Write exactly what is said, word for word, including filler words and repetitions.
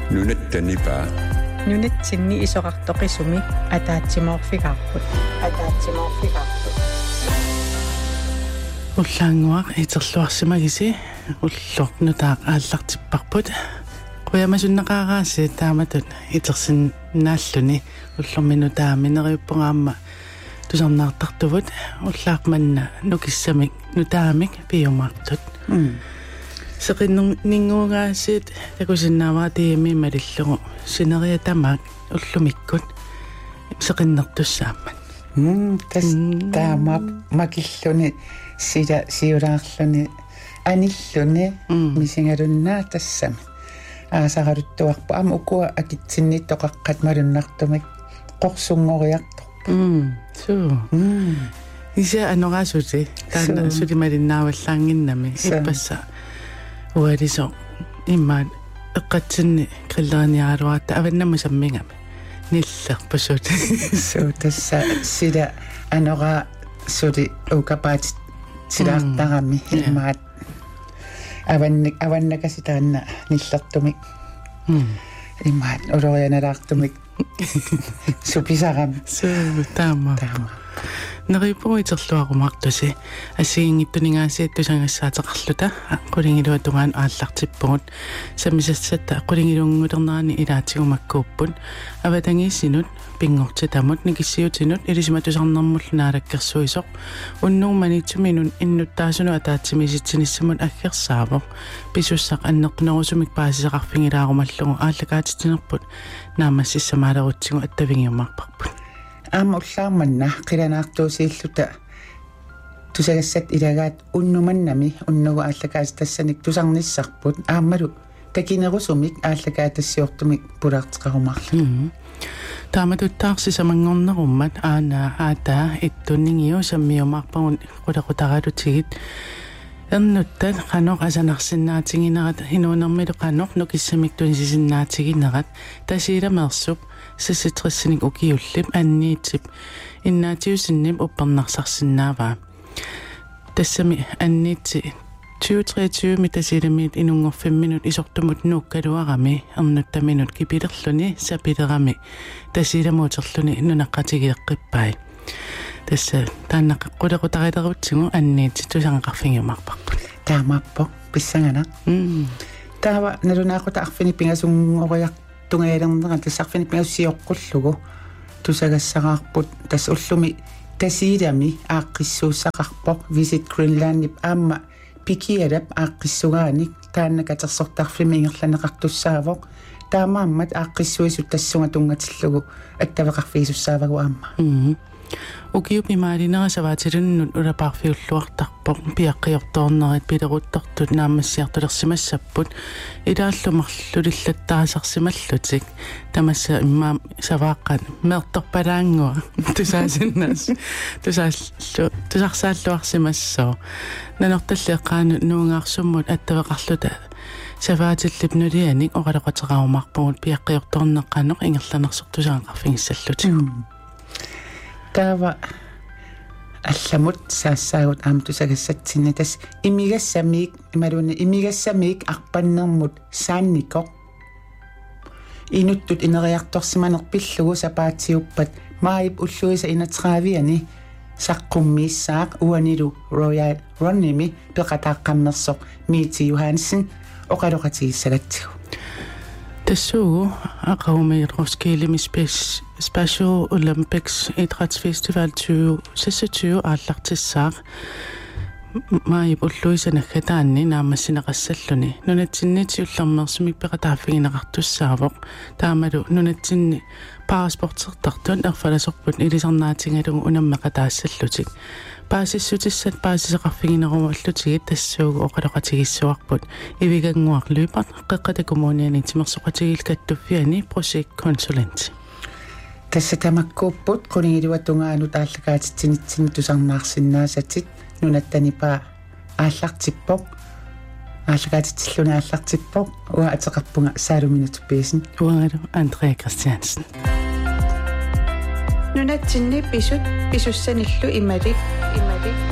Nunattanipa. Nunatsinni isoqartoqisumi ataatsimoorfigaarput. Ataatsimoorfigaarput. Ullaanguaq iterluarsimagisi ullornutaaq aallartipparput. Quyamasunneqaaraasi taamatut itersinnaalluni ullorminutaaminneriuppungaamma tusarnaartartuvut ullaaqmanna nukissamik nutaamik piumaartut. Mm. Seqinninguugaasit takusinnaavaa tiimi malillugu sineriatamak ullumikkut seqinnertussaamman. Mm, tas taama makilluni sida siuraarluni anilluni misingalunnaa tassami. Aasaqaruttuarpu am ukua akitsinniittoqaqqat malunnartumik qorsunngoriartor. Mm, so. Mm. Isa anoraasuti taana sulimalinnaavallaanginnami ippassa ualiso imma eqqatsinni qillerianiaruatta avannamusammingami nillerpasut So tassa sida anora sudi ukapaat sidaartarami ilmaat avannik avannakasitaanna nillertumik ilmaat ulorianalaartumik supisarami so taama taama neripu iterluarumartusi assiginngittuningaasiat tusangassaateqarluta qulingiluatungaan aallartippugut samisassata qulingiluungulernaani ilaatigumakkuupput avatangiissinut pingortitamut nikissiutinut ilismatusarnermullunaalakkерсуисоq unnuumanitsuminun innuttaasunu ataatsimisitsinissамут аггерсаавоq pisussaq annertunerusumik paasiseqarfingilaarumallugu ааллакаатитинерпут наамассиссамаалерутсигу аттавингиумаарпарпут Am ullaarmanna qilanaartuusiilluta tusagassat ilagaat unnumannami unnugu aallakaas tassanik tusarnissarput aammalu takinerusumik aallakaatassiortumik pulaarteqarumarlu taamatuttaarsisamangornerummat aana aataa ittunningiu sammiumaarpagun qulaqutaralutigit ernuttat qanoq asanarsinnaatinginerat hinuunermilu qanoq nukissamik tunsisinnaatigинерат тасииламерсуп сасситриссиник укиуллип анниитсип иннаатиусиннип уппернарсарсинааваа тассами анниитси tyve treogtyve mitasilamit inungorfem minut isortumut nuukkaluarami ernuttaminut kipilerluni sapilerami tasilamuuterluni nunaqqatigileqqippai tassa taannaqqulequtarilerutsigu anniitsi tusanqarfingiumarparput taamappo pissangana mm taava nalunaaqquta arfini pingasungoriaq tungaalernerna tassarfini pingassiorqullugu tusagassaqarput tas ullumi tasiilami aaqqissuussaqarpoq visit Greenlandip aamma pikialap aaqqissugaanik taannakatersortarfimi ingerlaneqartussaavoq taamaammat aaqqissuisut tassunga tungatillugu attavaqarfiisussaavagu aamma mm ukiup imaalinera savaatilunnut ulaparfiulluartarpoq piaqqiortoornerit pileruttortut naamassiartulersimassapput ilaallumarlulillattarasarsimallutik tamassa imma savaaqqa meertorpalaangua tusaasinnas tusaallu tusarsaalluarsimassoo nanortalleeqqaanut nuungaarsummut attavaqarluta savaatillip nulianik oqaloqateqarumarpugut piaqqiortoorneqqanoq ingerlanersortusaanqarfingissallutik taava allamut saassaagut aamtusagassatsinni tas imigassamiik imaluni imigassamiik arpannermut saannikoq inuttut ineriartorsimanerpillugu sapaatsiuppat maayip ulluisa inatraaviani saqqummiissaaq uanilu Royal Ronnimi peqataaqqammersoq Miiti Johansen oqaloqatigissalattigu tassuugu aqaumi Roskilde Special Olympics idrætsfestival tyve seksogtyve aallartissaaq maayip ulluisanagkataanni naamassineqassalluni nunatsinniiti ullermersumik peqataafigineqartussaavoq taamalu nunatsinni parasportertartun erfalasorput ilisarnaatingalugu unammeqataassallutik paasissutissat paasiseqarfiginerumallutigit tassuugu oqaloqatigissuarput iviganguarluipat qeqqatakumuniani timersoqatigil kattuffiani project consulent Tässä tamakkuupput qulingiluatungaanut aallakaatitsinitsinni tusarnaarsinnaasatit nunattanipa aallartippoq aallakaatitilluna aallartippoq ua ateqarpunga saaluminutuppiisin uangalu Andrea Christiansen nunatsinni pisut pisussanillu imalik imalik